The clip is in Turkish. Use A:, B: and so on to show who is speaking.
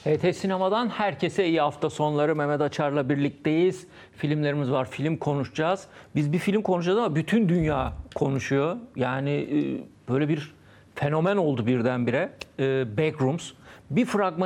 A: HT Sinema'dan herkese iyi hafta sonları. Mehmet Açar'la birlikteyiz. Filmlerimiz var, film konuşacağız. Biz bir film konuşacağız ama bütün dünya konuşuyor. Yani böyle bir fenomen oldu birdenbire. Backrooms. Bir fragman